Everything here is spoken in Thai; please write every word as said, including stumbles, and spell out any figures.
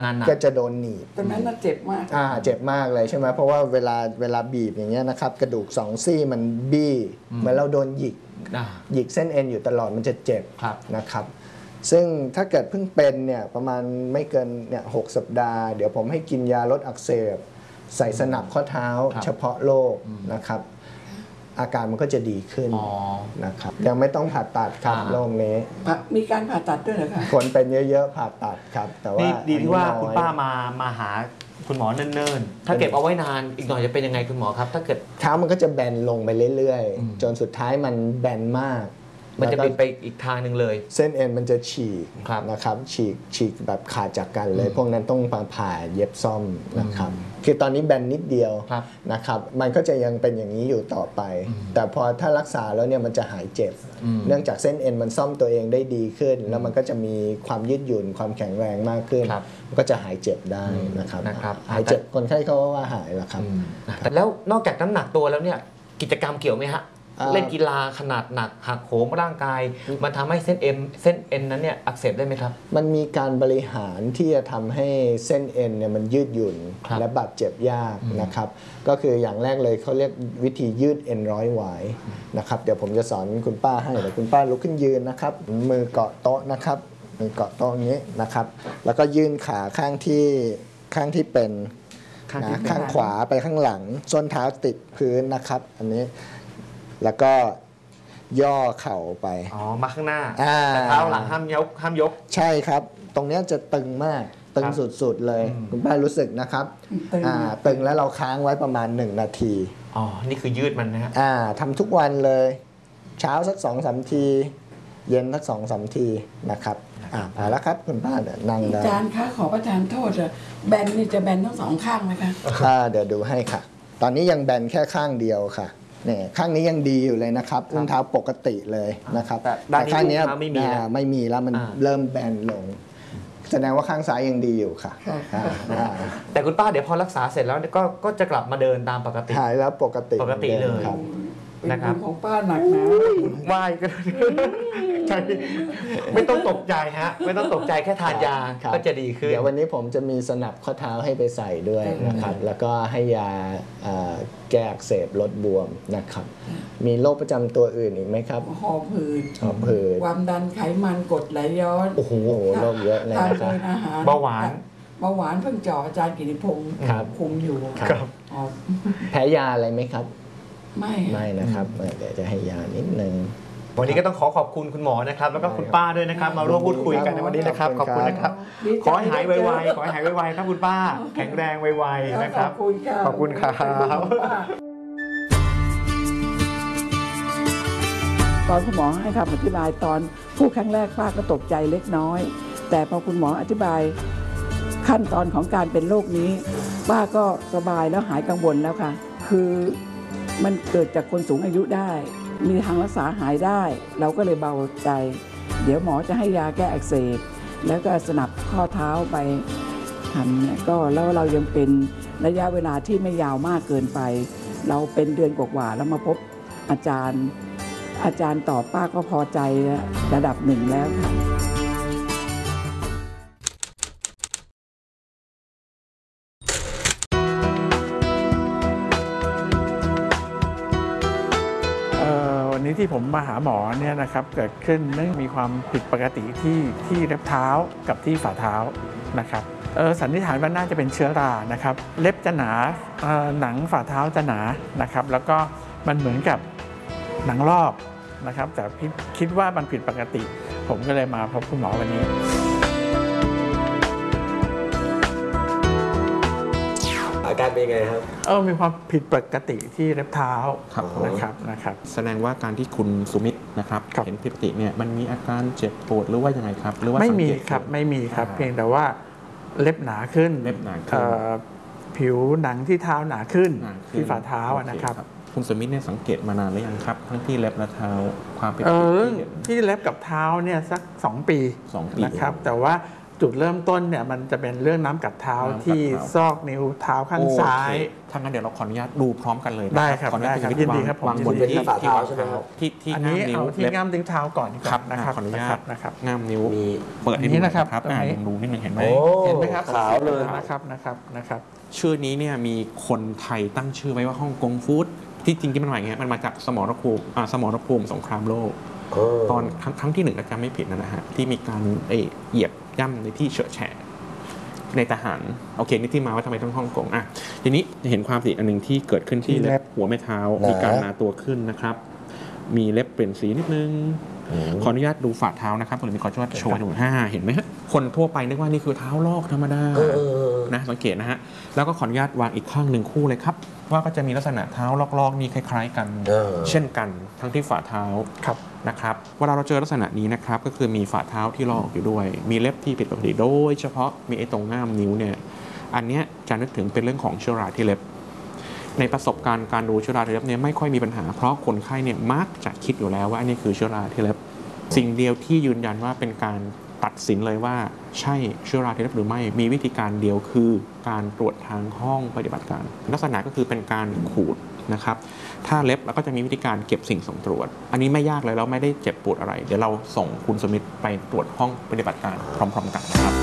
ก็จะโดนหนีบตอนนั้นน่าเจ็บมากอ่าเจ็บมากเลยใช่ไหมเพราะว่าเวลาเวลาบีบอย่างเงี้ยนะครับกระดูกสองซี่มันบี้เหมือนเราโดนหยิกหยิกเส้นเอ็นอยู่ตลอดมันจะเจ็บนะครับซึ่งถ้าเกิดเพิ่งเป็นเนี่ยประมาณไม่เกินเนี่ยหกสัปดาห์เดี๋ยวผมให้กินยาลดอักเสบใส่สนับข้อเท้าเฉพาะโรคนะครับอาการมันก็จะดีขึ้นนะครับยังไม่ต้องผ่าตัดครับโรคนี้มีการผ่าตัดด้วยเหรอคะคนเป็นเยอะๆผ่าตัดครับแต่ว่าดีที่ว่าคุณป้ามามาหาคุณหมอเนิ่นๆถ้าเก็บเอาไว้นานอีกหน่อยจะเป็นยังไงคุณหมอครับถ้าเกิดเท้ามันก็จะแบนลงไปเรื่อยๆจนสุดท้ายมันแบนมากมันจะเป็นไปอีกทางหนึ่งเลยเส้นเอ็นมันจะฉีกนะครับฉีกฉีกแบบขาดจากกันเลยพวกนั้นต้องมาผ่าเย็บซ่อมนะครับคือตอนนี้แบนนิดเดียวนะครับมันก็จะยังเป็นอย่างนี้อยู่ต่อไปแต่พอถ้ารักษาแล้วเนี่ยมันจะหายเจ็บเนื่องจากเส้นเอ็นมันซ่อมตัวเองได้ดีขึ้นแล้วมันก็จะมีความยืดหยุ่นความแข็งแรงมากขึ้นมันก็จะหายเจ็บได้นะครับหายเจ็บคนไข้เขาว่าหายแล้วครับแต่แล้วนอกจากน้ำหนักตัวแล้วเนี่ยกิจกรรมเกี่ยวไหมฮะเล่นกีฬาขนาดหนักหักโหมร่างกายมันทำให้เส้นเอ็นเส้นเอ็นนั้นเนี่ยอักเสบได้ไหมครับมันมีการบริหารที่จะทำให้เส้นเอ็นเนี่ยมันยืดหยุ่นและบาดเจ็บยากนะครับก็คืออย่างแรกเลยเขาเรียกวิธียืดเอ็นร้อยหวายนะครับเดี๋ยวผมจะสอนคุณป้าให้เดี๋ยวคุณป้าลุกขึ้นยืนนะครับมือเกาะโต๊ะนะครับมือเกาะโต๊ะนี้นะครับแล้วก็ยื่นขาข้างที่ข้างที่เป็นนะข้างขวาไปข้างหลังส้นเท้าติดพื้นนะครับอันนี้แล้วก็ย่อเข่าไปอ๋อมาข้างหน้าแต่เท้าหลังห้ามยกห้ามยกใช่ครับตรงนี้จะตึงมากตึงสุดๆเลยคุณป้ารู้สึกนะครับตึงแล้วเราค้างไว้ประมาณหนึ่งนาทีอ๋อนี่คือยืดมันนะฮะอ่าทำทุกวันเลยเช้าสักสองสามทีเย็นสักสองสามทีนะครับอ่าพอแล้วครับคุณป้าเดี๋ยวนั่งได้อาจารย์คะขอประทานโทษแบนนี่จะแบนทั้งสองข้างไหมคะอ่าเดี๋ยวดูให้ค่ะตอนนี้ยังแบนแค่ข้างเดียวค่ะเนี่ยข้างนี้ยังดีอยู่เลยนะครับอุ้งเท้าปกติเลยนะครับแต่ข้างนี้ไม่มีไม่มีแล้วมันเริ่มแบนลงแสดงว่าข้างซ้ายยังดีอยู่ค่ะแต่คุณป้าเดี๋ยวพอรักษาเสร็จแล้วก็ก็จะกลับมาเดินตามปกติหายแล้วปกติปกติเลยนะครับของป้าหนักนะไหวก็ใช่ไม่ต้องตกใจฮะไม่ต้องตกใจแค่ทานยาก็จะดีขึ้นเดี๋ยววันนี้ผมจะมีสนับข้อเท้าให้ไปใส่ด้วยนะครับแล้วก็ให้ยาแก้อักเสบลดบวมนะครับมีโรคประจำตัวอื่นอีกไหมครับหอบหืดหอบหืดความดันไขมันกรดไหลย้อนโอ้โหโรคเยอะเลยนะครับเบาหวานเบาหวานเพิ่งเจาะอาจารย์กิติพงศ์คุมอยู่ครับแพ้ยาอะไรไหมครับไม่ไม่นะครับเดี๋ยวจะให้ยานิดนึงวันนี้ก็ต้องขอขอบคุณคุณหมอนะครับแล้วก็คุณป้าด้วยนะครับมาร่วมพูดคุยกันในวันนี้นะครับขอบคุณนะครับขอให้หายไวๆขอให้หายไวๆครับคุณป้าแข็งแรงไวๆนะครับขอบคุณครับขอบคุณครับตอนคุณหมอให้คำอธิบายตอนพูดครั้งแรกป้าก็ตกใจเล็กน้อยแต่พอคุณหมออธิบายขั้นตอนของการเป็นโรคนี้ป้าก็สบายแล้วหายกังวลแล้วค่ะคือมันเกิดจากคนสูงอายุได้มีทางรักษาหายได้เราก็เลยเบาใจเดี๋ยวหมอจะให้ยาแก้อักเสบแล้วก็สนับข้อเท้าไปทำเนี่ยก็แล้วเรายังเป็นระยะเวลาที่ไม่ยาวมากเกินไปเราเป็นเดือนกว่าๆแล้วมาพบอาจารย์อาจารย์ตอบป้าก็พอใจระดับหนึ่งแล้วค่ะที่ผมมาหาหมอเนี่ยนะครับเกิดขึ้นเนื่องมีความผิดปกติที่ที่เล็บเท้ากับที่ฝ่าเท้านะครับสันนิษฐานว่าน่าจะเป็นเชื้อรานะครับเล็บจะหนาหนังฝ่าเท้าจะหนานะครับแล้วก็มันเหมือนกับหนังลอกนะครับแต่คิดว่ามันผิดปกติผมก็เลยมาพบคุณหมอวันนี้อาการเป็นยังไงครับเออมีความผิดปกติที่เล็บเท้านะครับนะครับแสดงว่าการที่คุณสุมิตรนะครับเห็นผิดปกติเนี่ยมันมีอาการเจ็บปวดหรือว่ายังไงครับหรือว่าไม่มีครับไม่มีครับเพียงแต่ว่าเล็บหนาขึ้นเล็บหนาขึ้นผิวหนังที่เท้าหนาขึ้นที่ฝ่าเท้านะครับคุณสุมิตรเนี่ยสังเกตมานานหรือยังครับทั้งที่เล็บและเท้าความผิดปกติที่เล็บกับเท้าเนี่ยสักสองปีนะครับแต่ว่าจุดเริ่มต้นเนี่ยมันจะเป็นเรื่องน้ำกัดเท้าน้ำกัดเท้าที่ซอกนิ้วเท้าข้างซ้ายโอเคถ้างั้นเดี๋ยวเราขออนุญาตดูพร้อมกันเลยนะได้ครับขออนุญาตได้ครับคุณสมิทยินดีครับผมวางบนยินดีที่ครับที่วางฝ่าเท้าใช่ไหมเท้าครับที่ที่อันง่านี้มนิ้วเอาที่เล็บง่ามนิ้วเท้าก่อนดีกครัว่าบนะครับขออนุญาตนะครับง่ามนิ้วมีเปิดให้อันนี้ดูนะครับครับตรงนี้อ่าลองดูนิดนึงเห็นไหมโอ้เห็นไหมครับขาวเลยนะครับนะครับนะครับชื่อนี้เนี่ยมีคนไทยตั้งชื่อไว้ว่าฮ่องกงฟู้ดที่จริงที่มันมาอย่างเงี้ยมันมาจากสมรภูมิอ่าสมรภูมิสงครามโลกเออตอนครั้งครั้งที่หนึ่งถ้าจำไม่ผิดนะฮะที่มีการเอ่ยเหยียบย่ำในที่เฉอะแฉะในทหารโอเคนี่ที่มาว่าทำไมต้องฮ่องกงอ่ะทีนี้จะเห็นความสีอันหนึ่งที่เกิดขึ้นที่ที่เล็เล็บบหัวแม่เท้าหนามีมีการหนาตัวขึ้นนะครับ มีเล็บเปลี่ยนสีนิดนึง ขออนุญาตดูฝ่าเท้านะครับผมมีขอช่วยโชว์ให้ดูห้าเห็นไหมฮะคนทั่วไปนึกว่านี่คือเท้าลอกธรรมดาเออเออเออนะสังเกตนะฮะแล้วก็ขออนุญาตวางอีกข้างหนึ่งคู่เลยครับว่าก็จะมีลักษณะเท้าลอกๆนี่คล้ายๆกันเออเช่นกันทั้งที่ฝ่าเท้าครับนะครับเวลาเราเจอลักษณะนี้นะครับก็คือมีฝ่าเท้าที่ลอกอยู่ด้วย มีเล็บที่ผิดปกติโดยเฉพาะมีไอ้ตรงง่ามนิ้วเนี่ยอันเนี้ยจะนึกถึงเป็นเรื่องของเชื้อราที่เล็บในประสบการณ์การดูเชื้อราที่เล็บเนี่ยไม่ค่อยมีปัญหาเพราะคนไข้เนี่ยมักจะคิดอยู่แล้วว่าอันนี้คือเชื้อราที่เล็บสิ่งเดียวที่ยืนยันว่าเป็นการตัดสินเลยว่าใช่เชื้อราที่เล็บหรือไม่มีวิธีการเดียวคือการตรวจทางห้องปฏิบัติการลักษณะก็คือเป็นการขูดนะครับถ้าเล็บเราก็จะมีวิธีการเก็บสิ่งส่งตรวจอันนี้ไม่ยากเลยเราไม่ได้เจ็บปวดอะไรเดี๋ยวเราส่งคุณสมิทไปตรวจห้องปฏิบัติการพร้อมๆกันนะครับ